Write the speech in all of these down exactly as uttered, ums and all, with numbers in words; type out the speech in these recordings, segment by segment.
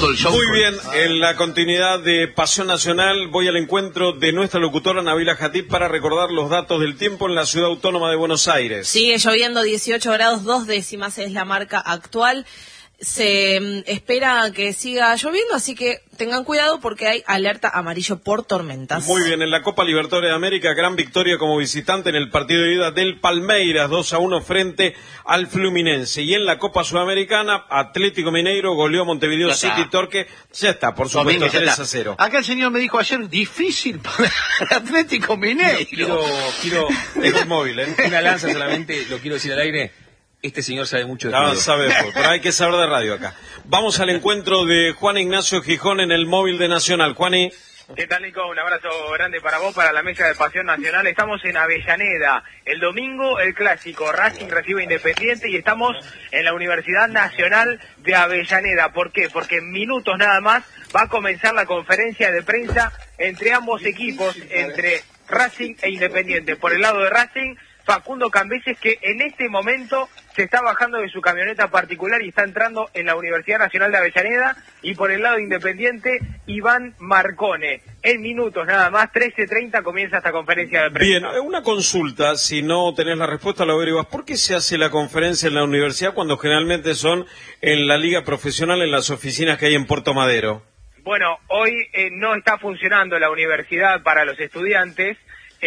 todo el show. Muy bien, en la continuidad de Pasión Nacional voy al encuentro de nuestra locutora Nabila Jatib para recordar los datos del tiempo en la ciudad autónoma de Buenos Aires. Sigue lloviendo, dieciocho grados, dos décimas es la marca actual. Se espera que siga lloviendo, así que tengan cuidado porque hay alerta amarillo por tormentas. Muy bien, en la Copa Libertadores de América, gran victoria como visitante en el partido de ida del Palmeiras, dos a uno frente al Fluminense. Y en la Copa Sudamericana, Atlético Mineiro goleó a Montevideo City Torque. Ya está, por supuesto, Domingo, tres a cero. Acá el señor me dijo ayer, difícil para el Atlético Mineiro. Quiero, quiero, Es el móvil, ¿eh? una lanza solamente, lo quiero decir al aire. Este señor sabe mucho de No, fútbol. sabe, pero hay que saber de radio acá. Vamos al encuentro de Juan Ignacio Gijón en el móvil de Nacional. Juani. ¿Qué tal, Nico? Un abrazo grande para vos, para la mesa de Pasión Nacional. Estamos en Avellaneda. El domingo, el clásico. Racing recibe Independiente y estamos en la Universidad Nacional de Avellaneda. ¿Por qué? Porque en minutos nada más va a comenzar la conferencia de prensa entre ambos equipos, entre Racing e Independiente. Por el lado de Racing, Facundo Cambeses, que en este momento se está bajando de su camioneta particular y está entrando en la Universidad Nacional de Avellaneda. Y por el lado de Independiente, Iván Marcone. En minutos nada más, trece treinta, comienza esta conferencia de prensa. Bien, una consulta, si no tenés la respuesta lo averiguas. ¿Por qué se hace la conferencia en la universidad cuando generalmente son en la liga profesional, en las oficinas que hay en Puerto Madero? Bueno, hoy eh, no está funcionando la universidad para los estudiantes.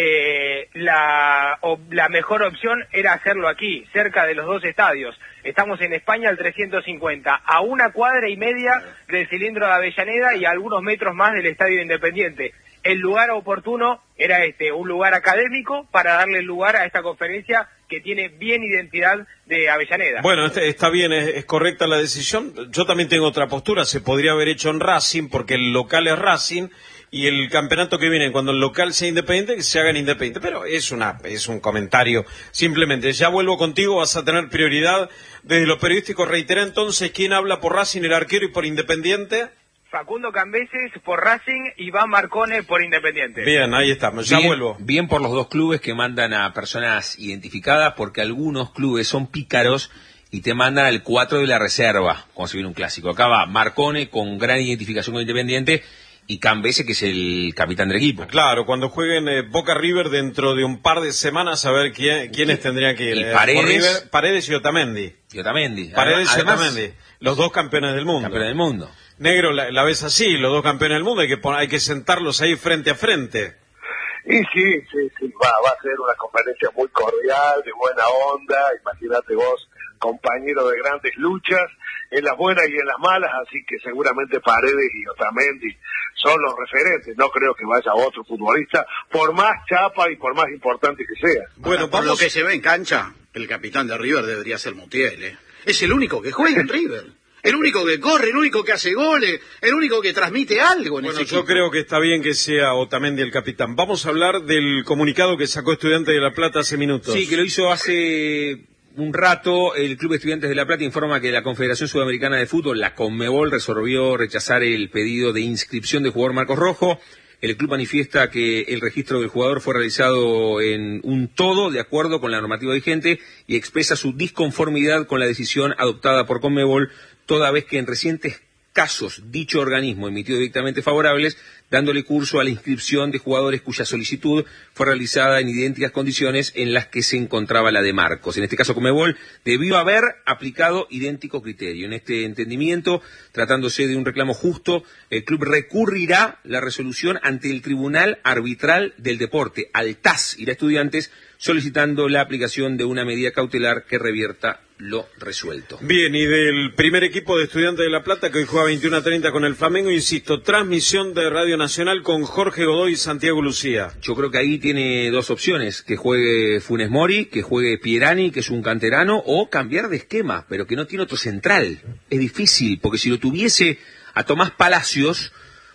Eh, la, o, la mejor opción era hacerlo aquí, cerca de los dos estadios. Estamos en España al trescientos cincuenta, a una cuadra y media del cilindro de Avellaneda y a algunos metros más del Estadio Independiente. El lugar oportuno era este, un lugar académico para darle lugar a esta conferencia que tiene bien identidad de Avellaneda. Bueno, este, está bien, es, es correcta la decisión. Yo también tengo otra postura, se podría haber hecho en Racing, porque el local es Racing, y el campeonato que viene, cuando el local sea independiente, que se haga en Independiente. Pero es una es un comentario, simplemente. Ya vuelvo contigo, vas a tener prioridad. Desde lo periodístico, reitera entonces, ¿quién habla por Racing, el arquero, y por Independiente? Facundo Cambeses por Racing, Iván Marcone por Independiente. Bien, ahí estamos, ya bien, vuelvo. Bien por los dos clubes que mandan a personas identificadas, porque algunos clubes son pícaros y te mandan al cuatro de la reserva, cuando se viene un clásico. Acá va Marcone con gran identificación con Independiente y Cambeses, que es el capitán del equipo. Claro, cuando jueguen eh, Boca River dentro de un par de semanas, a ver quién, quiénes tendrían que ir. Y Eh, Paredes, River, Paredes y Otamendi. Y Otamendi. Paredes y Además, Otamendi, los dos campeones del mundo. campeón del mundo. Negro, la, la ves así, los dos campeones del mundo, hay que poner, hay que sentarlos ahí frente a frente. Y sí, sí, sí, va, va a ser una conferencia muy cordial, de buena onda, imagínate vos, compañero de grandes luchas, en las buenas y en las malas, así que seguramente Paredes y Otamendi son los referentes, no creo que vaya otro futbolista, por más chapa y por más importante que sea. Bueno, Por vamos... lo que se ve en cancha, el capitán de River debería ser Montiel, ¿eh? Es el único que juega en River. El único que corre, el único que hace goles, el único que transmite algo en Bueno, ese yo equipo. creo que está bien que sea Otamendi el capitán. Vamos a hablar del comunicado que sacó Estudiantes de La Plata hace minutos. Sí, que lo hizo hace un rato. El Club Estudiantes de La Plata informa que la Confederación Sudamericana de Fútbol, la Conmebol, resolvió rechazar el pedido de inscripción del jugador Marcos Rojo. El club manifiesta que el registro del jugador fue realizado en un todo de acuerdo con la normativa vigente y expresa su disconformidad con la decisión adoptada por Conmebol, toda vez que en recientes casos dicho organismo emitió dictamentos favorables, dándole curso a la inscripción de jugadores cuya solicitud fue realizada en idénticas condiciones en las que se encontraba la de Marcos. En este caso, Conmebol debió haber aplicado idéntico criterio. En este entendimiento, tratándose de un reclamo justo, el club recurrirá la resolución ante el Tribunal Arbitral del Deporte, al T A S, irá a Estudiantes, solicitando la aplicación de una medida cautelar que revierta lo resuelto. Bien, y del primer equipo de Estudiantes de La Plata, que hoy juega veintiuno a treinta con el Flamengo, insisto, transmisión de Radio Nacional con Jorge Godoy y Santiago Lucía. Yo creo que ahí tiene dos opciones, que juegue Funes Mori, que juegue Pierani, que es un canterano, o cambiar de esquema, pero que no tiene otro central. Es difícil, porque si lo tuviese a Tomás Palacios,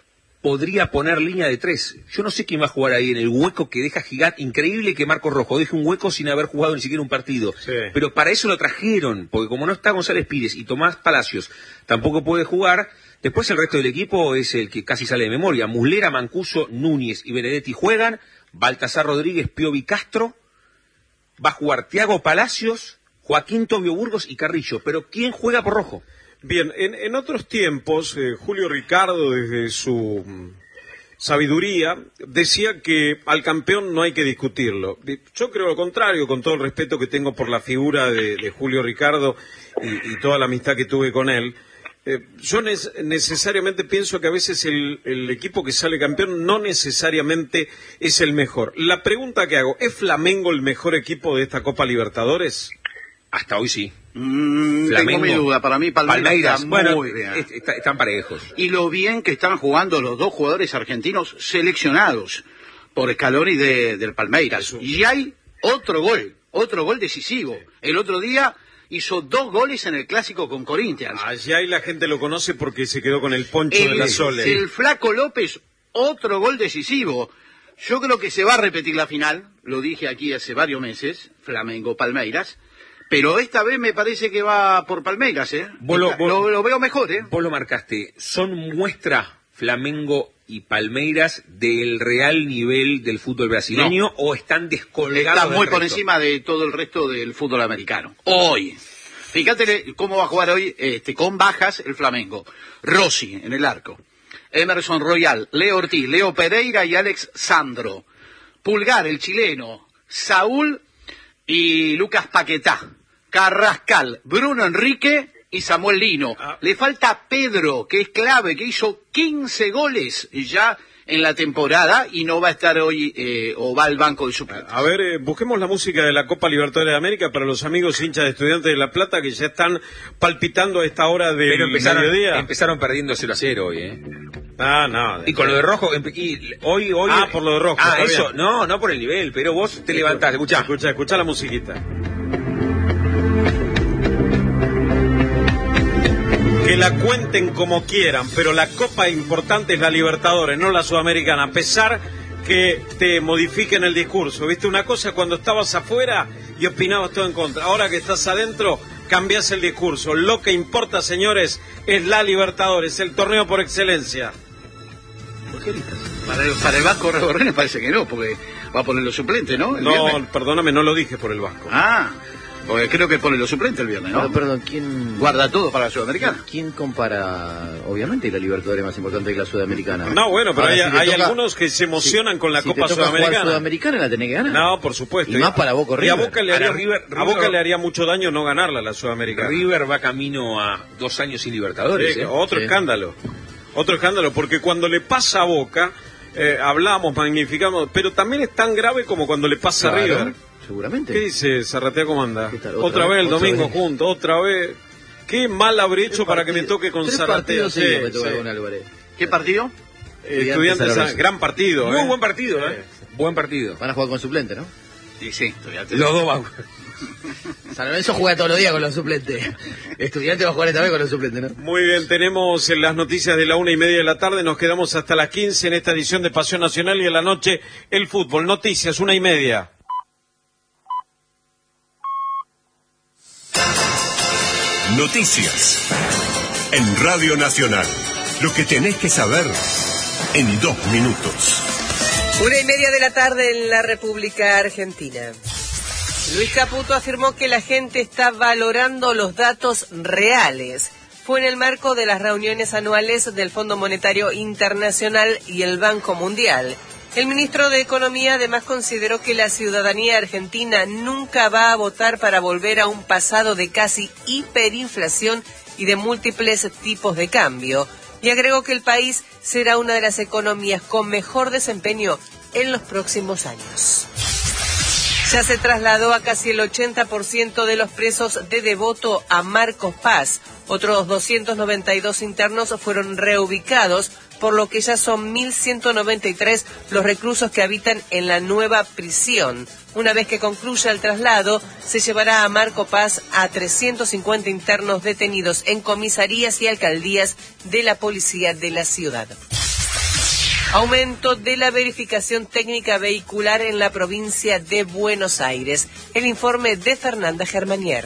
podría poner línea de tres. Yo no sé quién va a jugar ahí en el hueco que deja gigante. Increíble que Marcos Rojo deje un hueco sin haber jugado ni siquiera un partido. Sí. Pero para eso lo trajeron, porque como no está González Pires y Tomás Palacios tampoco puede jugar, después el resto del equipo es el que casi sale de memoria. Muslera, Mancuso, Núñez y Benedetti juegan, Baltasar Rodríguez, Piovi Castro, va a jugar Thiago Palacios, Joaquín Tobio Burgos y Carrillo. Pero ¿quién juega por Rojo? Bien, en, en otros tiempos, eh, Julio Ricardo, desde su mm, sabiduría, decía que al campeón no hay que discutirlo. Yo creo lo contrario, con todo el respeto que tengo por la figura de, de Julio Ricardo y, y toda la amistad que tuve con él. Eh, yo nes- necesariamente pienso que a veces el, el equipo que sale campeón no necesariamente es el mejor. La pregunta que hago, ¿es Flamengo el mejor equipo de esta Copa Libertadores? Hasta hoy sí. Mm, Flamengo. tengo mi duda, para mí Palmeiras, Palmeiras, está bueno, muy bien. est- está- están parejos. Y lo bien que están jugando los dos jugadores argentinos seleccionados por Scaloni de, del Palmeiras. Y hay otro gol, otro gol decisivo. El otro día hizo dos goles en el Clásico con Corinthians. Allá y la gente lo conoce porque se quedó con el poncho el, de la Sole. el Flaco López, otro gol decisivo. Yo creo que se va a repetir la final, lo dije aquí hace varios meses, Flamengo-Palmeiras, pero esta vez me parece que va por Palmeiras, ¿eh? Vos lo- vos- lo, lo veo mejor, ¿eh? Vos lo marcaste, son muestra Flamengo y Palmeiras del real nivel del fútbol brasileño o están descolgados Está del muy por resto? encima de todo el resto del fútbol americano. Hoy. Fíjate cómo va a jugar hoy este, con bajas el Flamengo. Rossi en el arco. Emerson Royal, Leo Ortiz, Leo Pereira y Alex Sandro. Pulgar, el chileno. Saúl y Lucas Paquetá. Carrascal, Bruno Enrique y Samuel Lino. Ah. Le falta Pedro, que es clave, que hizo quince goles ya en la temporada y no va a estar hoy eh, o va al banco de suplentes. A ver, eh, busquemos la música de la Copa Libertadores de América para los amigos hinchas de Estudiantes de La Plata que ya están palpitando a esta hora del Pero empezaron, mediodía. empezaron perdiendo cero a cero hoy, ¿eh? Ah, no. Y con lo de Rojo, empe- y hoy, hoy... Ah, por lo de Rojo, Ah, está eso, bien. no, no por el nivel, pero vos te levantás, escuchá. Escucha, escucha la musiquita. Que la cuenten como quieran, pero la copa importante es la Libertadores, no la Sudamericana, a pesar que te modifiquen el discurso. ¿Viste? Una cosa cuando estabas afuera y opinabas todo en contra. Ahora que estás adentro, cambias el discurso. Lo que importa, señores, es la Libertadores, el torneo por excelencia. Para el, para el Vasco Reborrén parece que no, porque va a poner los suplentes, ¿no? El No, viernes. perdóname, no lo dije por el Vasco. Ah, porque creo que pone los suplentes el viernes, ¿no? No, perdón, ¿quién, Guarda todo para la Sudamericana. ¿quién compara? Obviamente la Libertadores es más importante que la Sudamericana. No, bueno, pero Ahora, hay, si te hay toca- algunos que se emocionan si- con la si Copa te toca jugar Sudamericana. Sudamericana la tenés que ganar. No, por supuesto. Y más para Boca Y a River. Boca le Ahora, haría, River- a Boca River- le haría mucho daño no ganarla la Sudamericana. River va camino a dos años sin Libertadores, Sí, ¿eh? otro Sí. escándalo. Otro escándalo, porque cuando le pasa a Boca, eh, hablamos, magnificamos, pero también es tan grave como cuando le pasa Claro, a River. seguramente. ¿Qué dice Zarratea Comanda? ¿Qué tal? Otra, Otra vez el vez, otra domingo vez. juntos, otra vez. Qué mal habré hecho para que me toque con Tres Zarratea. partidos Sí, seguidos me toca sí. con Álvarez. ¿Qué partido? Eh, Estudiantes, San Lorenzo. gran partido. Muy eh. buen partido, ¿eh? Buen partido. Van a jugar con suplente, ¿no? Sí, sí, estudiante. Los dos van. San Lorenzo juega todos los días con los suplentes. Estudiante va a jugar esta vez con los suplentes, ¿no? Muy bien, tenemos en las noticias de la una y media de la tarde, nos quedamos hasta las quince en esta edición de Pasión Nacional y en la noche el fútbol. Noticias, una y media. Noticias. En Radio Nacional. Lo que tenés que saber en dos minutos. Una y media de la tarde en la República Argentina. Luis Caputo afirmó que la gente está valorando los datos reales. Fue en el marco de las reuniones anuales del Fondo Monetario Internacional y el Banco Mundial. El ministro de Economía además consideró que la ciudadanía argentina nunca va a votar para volver a un pasado de casi hiperinflación y de múltiples tipos de cambio. Y agregó que el país será una de las economías con mejor desempeño en los próximos años. Ya se trasladó a casi el ochenta por ciento de los presos de Devoto a Marcos Paz. Otros doscientos noventa y dos internos fueron reubicados, por lo que ya son mil ciento noventa y tres los reclusos que habitan en la nueva prisión. Una vez que concluya el traslado, se llevará a Marcos Paz a trescientos cincuenta internos detenidos en comisarías y alcaldías de la policía de la ciudad. Aumento de la verificación técnica vehicular en la provincia de Buenos Aires. El informe de Fernanda Germanier.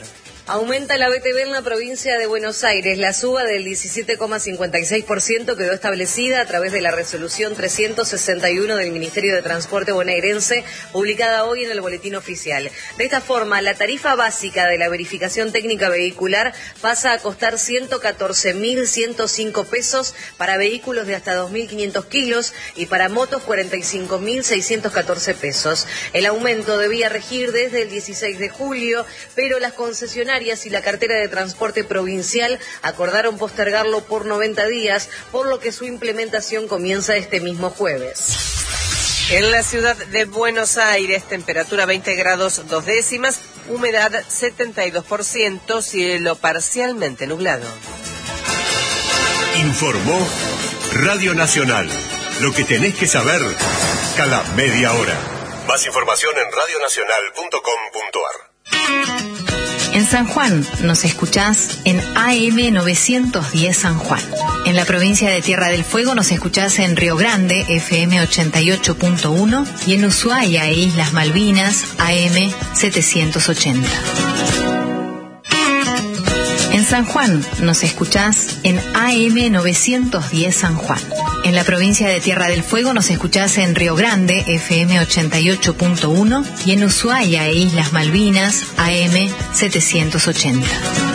Aumenta la B T V en la provincia de Buenos Aires. La suba del diecisiete coma cincuenta y seis por ciento quedó establecida a través de la resolución trescientos sesenta y uno del Ministerio de Transporte bonaerense, publicada hoy en el Boletín Oficial. De esta forma, la tarifa básica de la verificación técnica vehicular pasa a costar ciento catorce mil ciento cinco pesos para vehículos de hasta dos mil quinientos kilos y para motos cuarenta y cinco mil seiscientos catorce pesos. El aumento debía regir desde el dieciséis de julio, pero las concesionarias y la cartera de transporte provincial acordaron postergarlo por noventa días, por lo que su implementación comienza este mismo jueves. En la ciudad de Buenos Aires, temperatura veinte grados dos décimas, humedad setenta y dos por ciento, cielo parcialmente nublado. Informó Radio Nacional. Lo que tenés que saber cada media hora. Más información en radio nacional punto com punto a r. En San Juan nos escuchás en A M novecientos diez San Juan. En la provincia de Tierra del Fuego nos escuchás en Río Grande, F M ochenta y ocho punto uno, y en Ushuaia e Islas Malvinas, A M setecientos ochenta. En San Juan nos escuchás en A M novecientos diez San Juan. En la provincia de Tierra del Fuego nos escuchás en Río Grande, F M ochenta y ocho punto uno, y en Ushuaia e Islas Malvinas, A M setecientos ochenta.